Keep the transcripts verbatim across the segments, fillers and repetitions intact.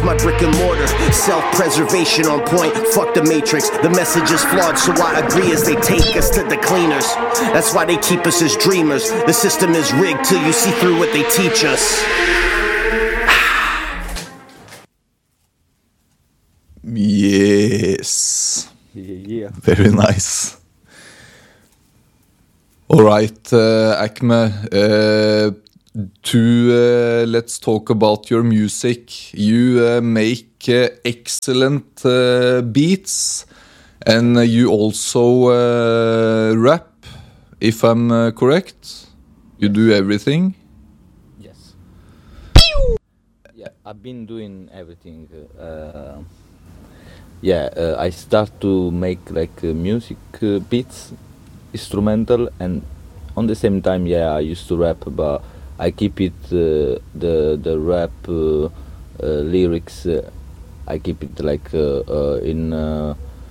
my brick and mortar. Self-preservation on point, fuck the matrix. The message is flawed, so I agree as they take us to the cleaners. That's why they keep us as dreamers. The system is rigged till you see through what they teach us. Yes. Yeah. Very nice. All right, uh, Acme. Uh, to uh, let's talk about your music. You uh, make uh, excellent uh, beats, and uh, you also uh, rap. If I'm uh, correct, you do everything. Yes. Yeah, I've been doing everything. Uh, yeah, uh, I start to make like uh, music uh, beats, instrumental, and on the same time, yeah, I used to rap, but I keep it uh, the the rap uh, uh, lyrics. Uh, I keep it like uh, uh, in. Uh,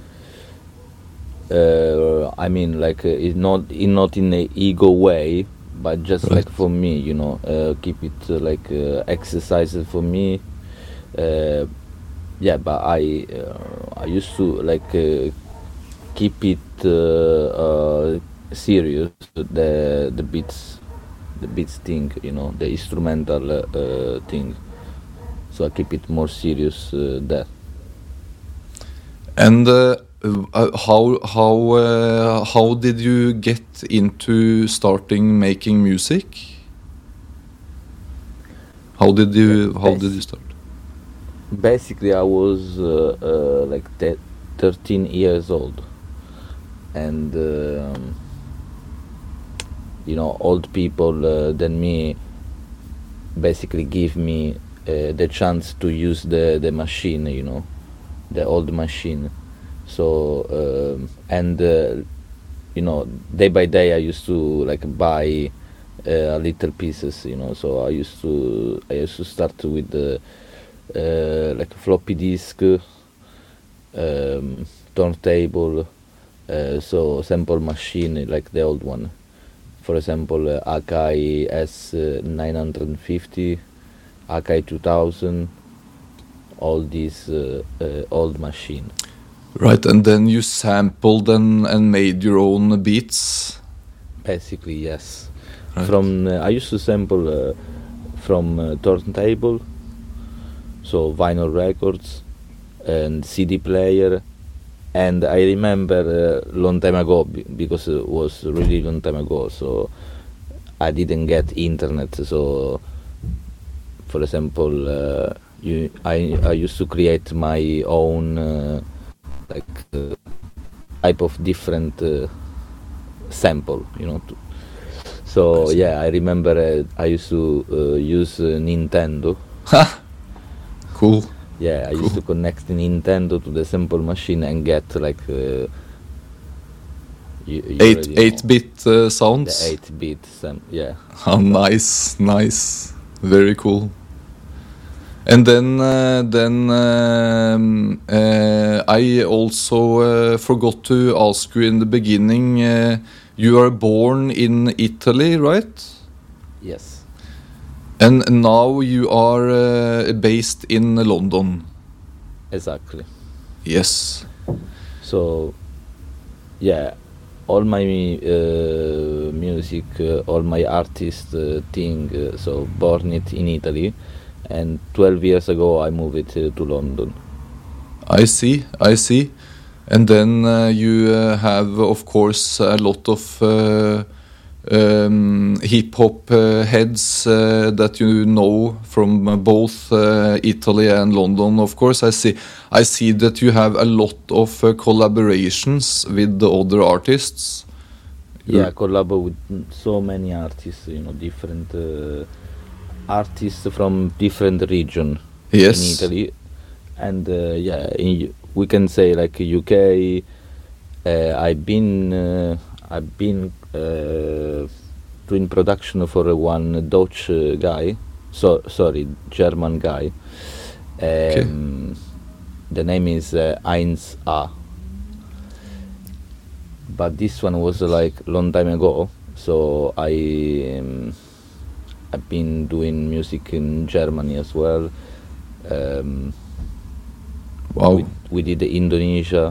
uh, I mean, like uh, it's not in not in a ego way, but just Right. like for me, you know, uh, keep it uh, like uh, exercises for me. Uh, yeah, but I uh, I used to like uh, keep it uh, uh, serious, the the beats the beats thing, you know, the instrumental uh, thing. So I keep it more serious uh, there. And uh, uh, how how uh, how did you get into starting making music? How did you how did you start? Basically, I was uh, uh, like te- thirteen years old, and um, you know, old people uh, than me basically give me uh, the chance to use the the machine, you know, the old machine. So um, and uh, you know, day by day I used to like buy uh, little pieces, you know. So I used to I used to start with the uh, like floppy disk, um, turntable, uh, so sample machine like the old one. For example, uh, Akai S nine fifty, Akai two thousand, all these uh, uh, old machine. Right, and then you sampled and, and made your own beats. Basically, yes. Right. From uh, I used to sample uh, from uh, turntable, so vinyl records and C D player, and I remember a uh, long time ago b- because it was really long time ago. So I didn't get internet. So, for example, uh, you I I used to create my own uh, like uh, type of different uh, sample, you know. To, so yeah, I remember uh, I used to uh, use uh, Nintendo. Cool. Yeah, I Cool. used to connect the Nintendo to the sample machine and get like uh, you, you Eight already know, eight bit uh, the sounds. eight bit sam. Yeah. Oh, nice, nice, very cool. And then, uh, then um, uh, I also uh, forgot to ask you in the beginning. Uh, you are born in Italy, right? Yes. And now you are uh, based in London. Exactly. Yes. So, yeah, all my uh, music, uh, all my artist uh, thing. Uh, so born it in Italy, and twelve years ago I moved it uh, to London. I see, I see. And then uh, you uh, have, of course, a lot of uh, um, hip hop uh, heads uh, that you know from uh, both uh, Italy and London. Of course, I see. I see that you have a lot of uh, collaborations with the other artists. Yeah, collab with so many artists, you know, different uh, artists from different region Yes. in Italy, and uh, yeah, in, we can say like U K. Uh, I've been uh, I've been uh, doing production for one Dutch uh, guy, so sorry, German guy. Um, The name is uh, Heinz A. But this one was uh, like long time ago, so I um, I've been doing music in Germany as well. Um, Wow. we, we did the Indonesia.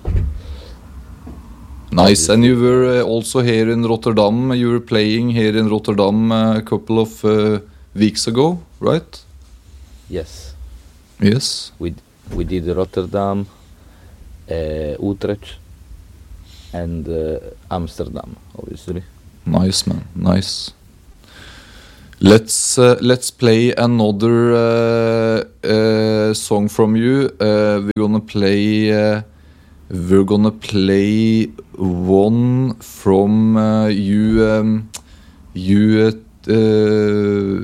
Nice. And you were uh, also here in Rotterdam. You were playing here in Rotterdam uh, a couple of uh, weeks ago, right? Yes. Yes. We we did Rotterdam, uh, Utrecht, and uh, Amsterdam, obviously. Nice, man. Nice. Let's uh, let's play another uh, uh, song from you. Uh, we're gonna play. Uh, we're gonna play one from uh, you. Um, you uh,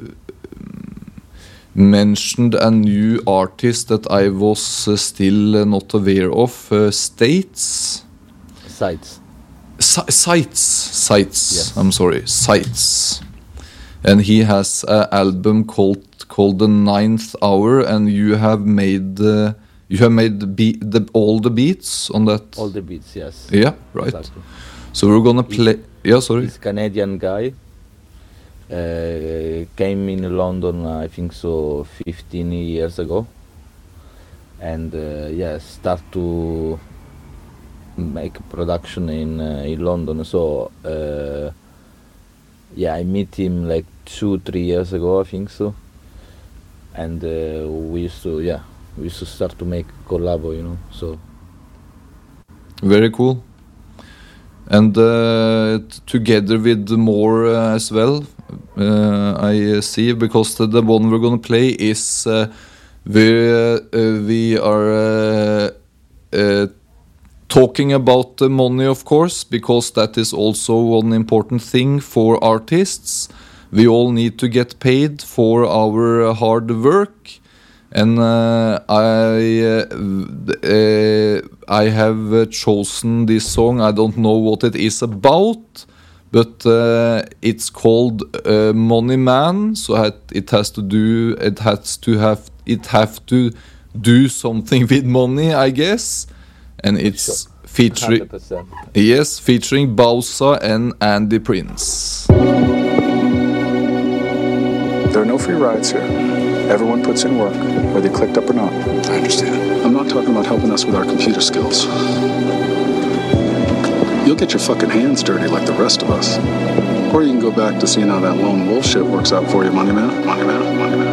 mentioned a new artist that I was uh, still uh, not aware of. Uh, States. Sites. Si- sites. Sites. Yes. I'm sorry. Sites. And he has an album called called The Ninth Hour, and you have made uh, you have made the beat, the, all the beats on that. All the beats, yes. Yeah, right. Exactly. So we're gonna play. Yeah, sorry. This Canadian guy uh, came in London, I think so, fifteen years ago, and uh, yeah, start to make production in uh, in London. So. Uh, Yeah, I met him like two, three years ago, I think so. And uh, we used to, yeah, we used to start to make collabo, you know. So very cool. And uh, t- together with more uh, as well, uh, I see, because the, the one we're gonna play is uh, we uh, we are uh, uh, talking about the money, of course, because that is also one important thing for artists. We all need to get paid for our hard work, and uh, I uh, uh, I have chosen this song. I don't know what it is about, but uh, it's called uh, Money Man. So it has to do. It has to have. It have to do something with money, I guess, and it's. Sure. Featuring, one hundred percent. yes, featuring Bowser and Andy Prince. There are no free rides here. Everyone puts in work, whether you clicked up or not. I understand. I'm not talking about helping us with our computer skills. You'll get your fucking hands dirty like the rest of us. Or you can go back to seeing how that lone wolf shit works out for you, money man. Money man, money man.